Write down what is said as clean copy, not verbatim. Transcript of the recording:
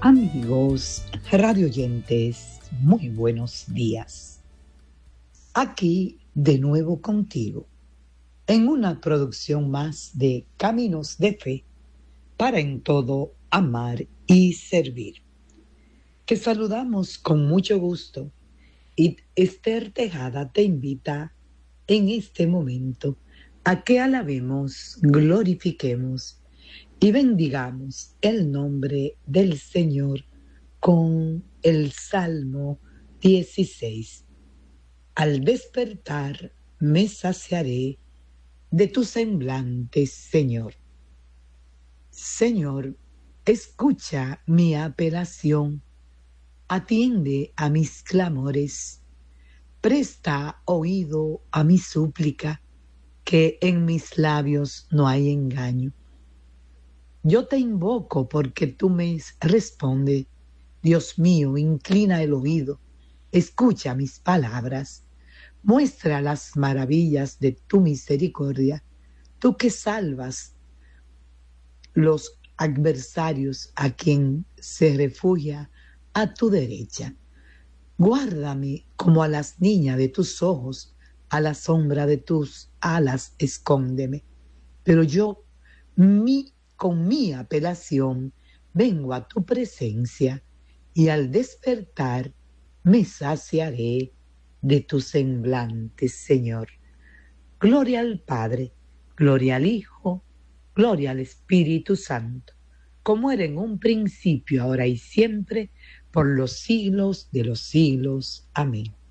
Amigos radioyentes, muy buenos días. Aquí de nuevo contigo, en una producción más de Caminos de Fe para en todo amar y servir. Te saludamos con mucho gusto y Esther Tejada te invita en este momento a que alabemos, glorifiquemos y bendigamos el nombre del Señor con el Salmo 16. Al despertar me saciaré de tu semblante, Señor. Señor, escucha mi apelación, atiende a mis clamores, presta oído a mi súplica, que en mis labios no hay engaño. Yo te invoco porque tú me respondes. Dios mío, inclina el oído, escucha mis palabras, muestra las maravillas de tu misericordia, tú que salvas los adversarios a quien se refugia a tu derecha. Guárdame como a las niñas de tus ojos, a la sombra de tus alas escóndeme. Pero yo, con mi apelación, vengo a tu presencia y al despertar me saciaré de tu semblante, Señor. Gloria al Padre, gloria al Hijo, gloria al Espíritu Santo, como era en un principio, ahora y siempre, por los siglos de los siglos. Amén.